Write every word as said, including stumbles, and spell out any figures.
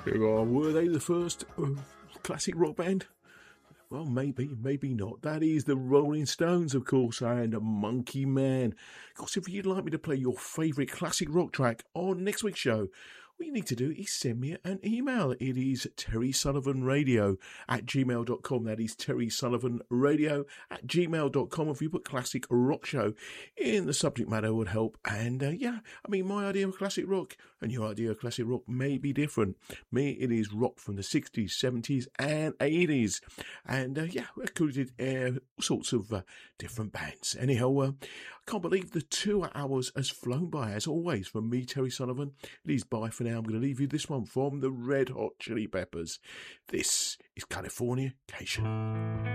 Here are, were they the first uh, classic rock band? Well, maybe, maybe not. That is the Rolling Stones, of course, and Monkey Man. Of course, if you'd like me to play your favourite classic rock track on next week's show, what you need to do is send me an email. It is terry sullivan radio at gmail dot com. That is terry sullivan radio at gmail dot com. If you put classic rock show in the subject matter, it would help. And uh, yeah, I mean, my idea of classic rock and your idea of classic rock may be different. Me, it is rock from the sixties, seventies and eighties. And uh, yeah, we included uh, all sorts of uh, different bands. Anyhow, uh, I can't believe the two hours has flown by. As always, from me, Terry Sullivan, it is bye for now. I'm going to leave you this one from the Red Hot Chili Peppers. This is Californication.